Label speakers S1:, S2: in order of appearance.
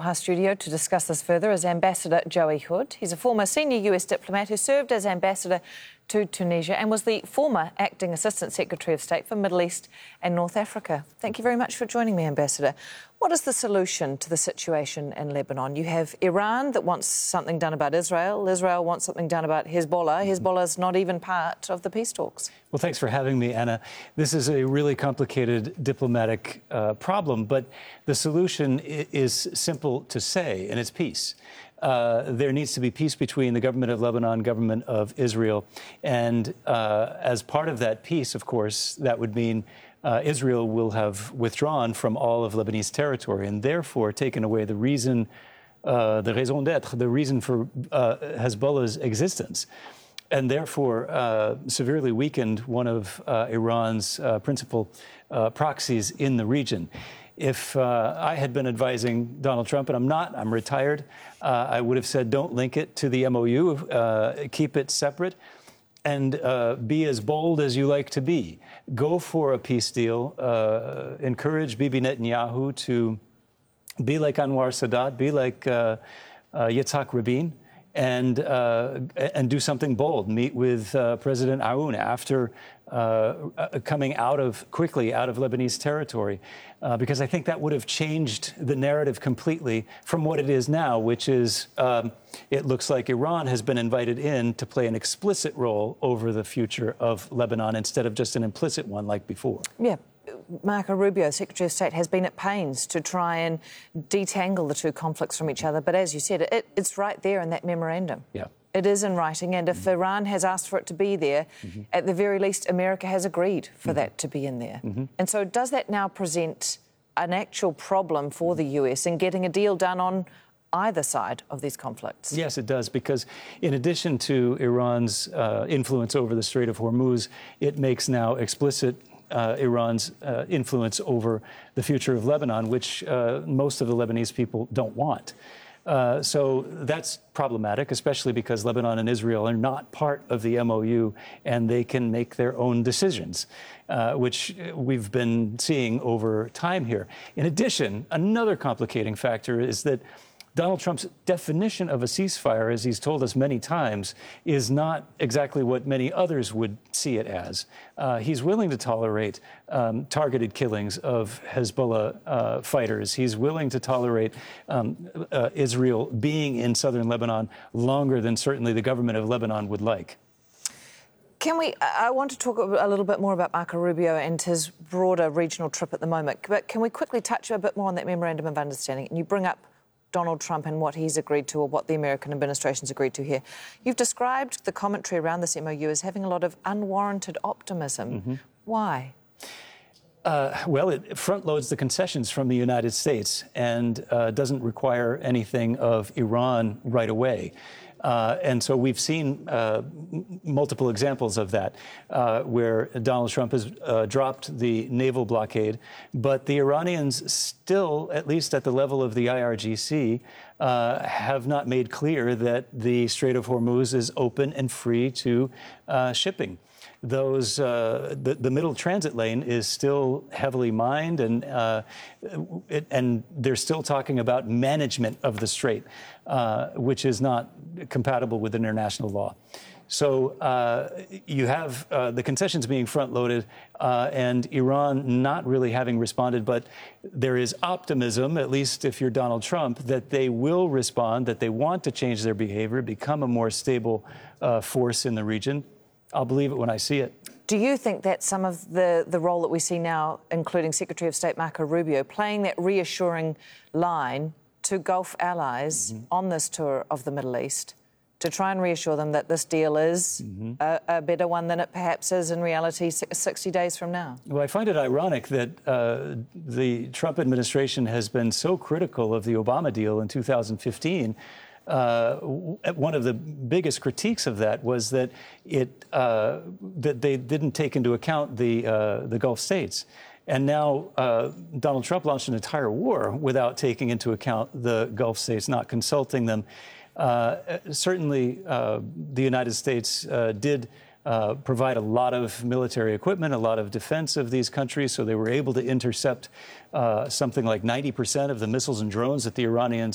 S1: Doha studio to discuss this further is Ambassador Joey Hood. He's a former senior US diplomat who served as ambassador to Tunisia and was the former acting Assistant Secretary of State for Middle East and North Africa. Thank you very much for joining me, Ambassador. What is the solution to the situation in Lebanon? You have Iran that wants something done about Israel. Israel wants something done about Hezbollah. Hezbollah is not even part of the peace talks.
S2: Well, thanks for having me, Anna. This is a really complicated diplomatic problem, but the solution is simple to say, and it's peace. There needs to be peace between the government of Lebanon, government of Israel. And as part of that peace, of course, that would mean Israel will have withdrawn from all of Lebanese territory and therefore taken away the reason, the raison d'être, the reason for Hezbollah's existence, and therefore severely weakened one of Iran's principal proxies in the region. If I had been advising Donald Trump, and I'm not, I'm retired, I would have said don't link it to the MOU, keep it separate, and be as bold as you like to be. Go for a peace deal, encourage Bibi Netanyahu to be like Anwar Sadat, be like Yitzhak Rabin, and do something bold. Meet with President Aoun after coming quickly out of Lebanese territory, because I think that would have changed the narrative completely from what it is now, which is it looks like Iran has been invited in to play an explicit role over the future of Lebanon instead of just an implicit one like before.
S1: Yeah. Marco Rubio, Secretary of State, has been at pains to try and detangle the two conflicts from each other. But as you said, it's right there in that memorandum.
S2: Yeah.
S1: It is in writing. And if Iran has asked for it to be there, at the very least, America has agreed for that to be in there. And so does that now present an actual problem for the US in getting a deal done on either side of these conflicts?
S2: Yes, it does, because in addition to Iran's influence over the Strait of Hormuz, it makes now explicit Iran's influence over the future of Lebanon, which most of the Lebanese people don't want. So that's problematic, especially because Lebanon and Israel are not part of the MOU and they can make their own decisions, which we've been seeing over time here. In addition, another complicating factor is that Donald Trump's definition of a ceasefire, as he's told us many times, is not exactly what many others would see it as. He's willing to tolerate targeted killings of Hezbollah fighters. He's willing to tolerate Israel being in southern Lebanon longer than certainly the government of Lebanon would like.
S1: I want to talk a little bit more about Marco Rubio and his broader regional trip at the moment, but can we quickly touch a bit more on that memorandum of understanding? And you bring up Donald Trump and what he's agreed to, or what the American administration's agreed to here. You've described the commentary around this MOU as having a lot of unwarranted optimism. Why?
S2: Well, it front-loads the concessions from the United States and doesn't require anything of Iran right away. And so we've seen multiple examples of that, where Donald Trump has dropped the naval blockade, but the Iranians still, at least at the level of the IRGC, have not made clear that the Strait of Hormuz is open and free to shipping. The middle transit lane is still heavily mined, and they're still talking about management of the strait, which is not compatible with international law. So you have the concessions being front-loaded and Iran not really having responded, but there is optimism, at least if you're Donald Trump, that they will respond, that they want to change their behavior, become a more stable force in the region. I'll believe it when I see it.
S1: Do you think that some of the role that we see now, including Secretary of State Marco Rubio, playing that reassuring line to Gulf allies on this tour of the Middle East to try and reassure them that this deal is a better one than it perhaps is in reality 60 days from now? Well,
S2: I find it ironic that the Trump administration has been so critical of the Obama deal in 2015. One of the biggest critiques of that was that that they didn't take into account the Gulf states. And now Donald Trump launched an entire war without taking into account the Gulf states, not consulting them. Certainly, the United States did provide a lot of military equipment, a lot of defense of these countries, so they were able to intercept something like 90% of the missiles and drones that the Iranians